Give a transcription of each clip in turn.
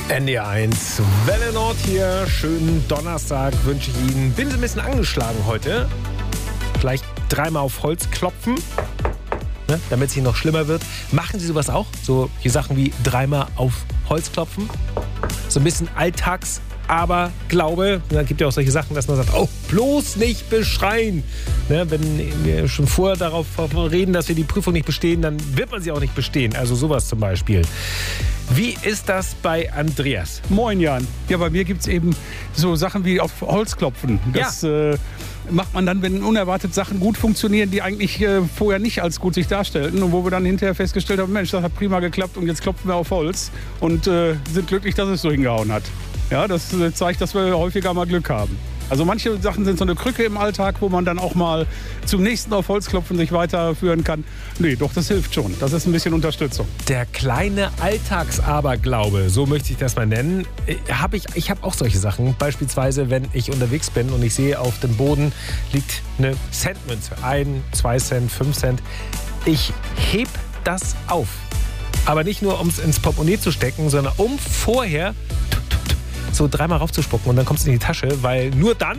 NDR1, Welle Nord hier. Schönen Donnerstag wünsche ich Ihnen. Bin so ein bisschen angeschlagen heute. Vielleicht dreimal auf Holz klopfen, ne, damit es Ihnen noch schlimmer wird. Machen Sie sowas auch? So hier Sachen wie dreimal auf Holz klopfen? So ein bisschen Alltagsaberglaube. Da gibt ja auch solche Sachen, dass man sagt, oh, bloß nicht beschreien. Ne, wenn wir schon vorher darauf reden, dass wir die Prüfung nicht bestehen, dann wird man sie auch nicht bestehen. Also sowas zum Beispiel. Wie ist das bei Andreas? Moin Jan. Ja, bei mir gibt es eben so Sachen wie auf Holz klopfen. Das macht man dann, wenn unerwartet Sachen gut funktionieren, die eigentlich vorher nicht als gut sich darstellten. Und wo wir dann hinterher festgestellt haben, Mensch, das hat prima geklappt und jetzt klopfen wir auf Holz. Und sind glücklich, dass es so hingehauen hat. Ja, das zeigt, dass wir häufiger mal Glück haben. Also manche Sachen sind so eine Krücke im Alltag, wo man dann auch mal zum nächsten auf Holz klopfen sich weiterführen kann. Nee, doch, das hilft schon. Das ist ein bisschen Unterstützung. Der kleine Alltagsaberglaube, so möchte ich das mal nennen. Ich habe auch solche Sachen. Beispielsweise, wenn ich unterwegs bin und ich sehe, auf dem Boden liegt eine Centmünze. 1, 2 Cent, 5 Cent. Ich heb das auf. Aber nicht nur, um es ins Portemonnaie zu stecken, sondern um vorher so dreimal raufzuspucken und dann kommst du in die Tasche, weil nur dann,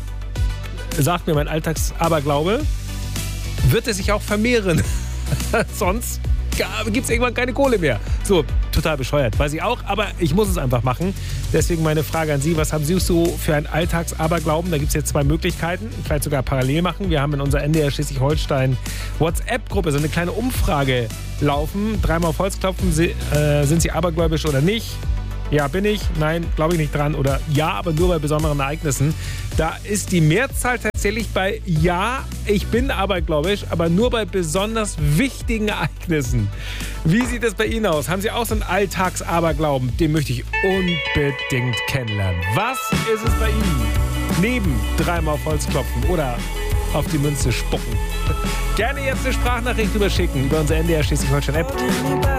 sagt mir mein Alltagsaberglaube, wird es sich auch vermehren. Sonst gibt es irgendwann keine Kohle mehr. So, total bescheuert, weiß ich auch, aber ich muss es einfach machen. Deswegen meine Frage an Sie, was haben Sie so für einen Alltagsaberglauben? Da gibt es jetzt 2 Möglichkeiten, vielleicht sogar parallel machen. Wir haben in unserer NDR Schleswig-Holstein WhatsApp-Gruppe so eine kleine Umfrage laufen. Dreimal auf Holz klopfen, sind Sie abergläubisch oder nicht? Ja, bin ich. Nein, glaube ich nicht dran. Oder ja, aber nur bei besonderen Ereignissen. Da ist die Mehrzahl tatsächlich bei ja, ich bin abergläubisch, aber nur bei besonders wichtigen Ereignissen. Wie sieht es bei Ihnen aus? Haben Sie auch so einen Alltagsaberglauben? Den möchte ich unbedingt kennenlernen. Was ist es bei Ihnen? Neben dreimal auf Holz klopfen oder auf die Münze spucken. Gerne jetzt eine Sprachnachricht überschicken über unsere NDR Schleswig-Holstein-App.